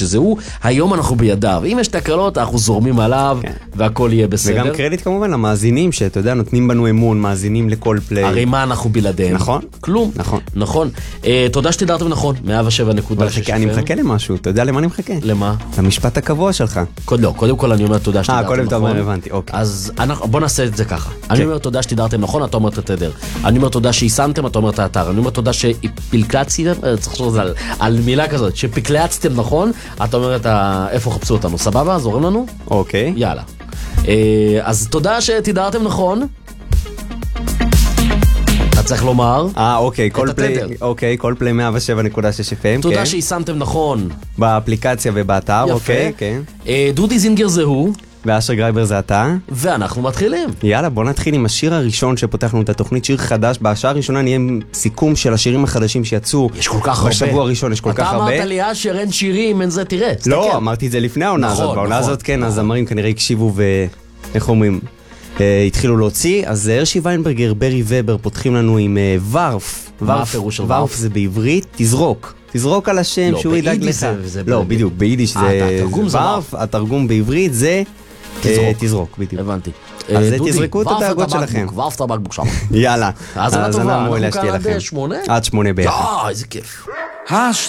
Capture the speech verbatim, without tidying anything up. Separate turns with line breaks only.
שזה הוא, היום אנחנו בידיו. אם יש תקלות, אנחנו זורמים עליו, והכל יהיה בסדר.
וגם קרדיט כמובן למאזינים, שאתה יודע, נותנים בנו אמון, מאזינים לכל פליי.
הרי מה אנחנו בלעדיהם?
נכון.
כלום.
נכון.
נכון. תודה שתדעתם נכון, מאה ושבע נקודה שש.
אני מחכה למשהו, אתה יודע למה אני מחכה?
למה?
למשפט הקבוע שלך.
לא, קודם כל אני אומר תודה שתדעתם נכון.
אה, קודם אתה אומר, הבנתי, אוקיי.
אז בוא נעשה את זה ככה. אני אומר תודה שתדעתם נכון, אתה אומר את התדר. אני אומר תודה שהיסנתם, אתה אומר את האתר. אני אומר תודה שפלקלצתם, צריך לחשוב על מילה כזאת, שפלקלצתם נכון, אתה אומר את איפה חפשו אותנו. סבבה? זורם לנו?
אוקיי.
יאללה. אז תודה שתדעתם נכון. אתה צריך לומר
אה, אוקיי, כל פליי, אוקיי, כל פליי מאה ושבע נקודה שש אף אם.
תודה שהיסנתם נכון.
באפליקציה ובאתר, אוקיי, כן.
דודי זינגר זה הוא.
ואשר גרייבר זה אתה.
ואנחנו מתחילים.
יאללה, בוא נתחיל עם השיר הראשון שפותחנו את התוכנית, שיר חדש. בשעה הראשונה נהיה עם סיכום של השירים החדשים שיצאו.
יש כל כך הרבה.
בשבוע הראשון יש כל כך הרבה.
אתה אמרת לי אשר אין שירים, אין זה, תראה.
לא, אמרתי את זה לפני העונה הזאת. בעונה הזאת כן, הזמרים כנראה הקשיבו ו... איך אומרים? התחילו להוציא. אז הרשי ויינברגר, ברי ובר פותחים לנו עם ורף.
מה הפירוש של ורף?
ורף זה בעברית, תזרוק. תזרוק על השם שהוא ידאג לך. לא, בדיוק, ביידיש זה ורף. התרגום בעברית זה תזרוק, בדיוק.
הבנתי.
אז תזרקו את הדאגות שלכם.
ורף את הבקבוק שם.
יאללה.
אז מה טובה, אנחנו כאן עד שמונה?
עד שמונה בערך.
יאה, איזה כיף.